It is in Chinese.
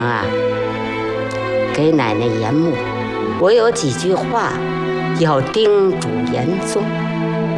啊，给奶奶研墨，我有几句话要叮嘱严嵩。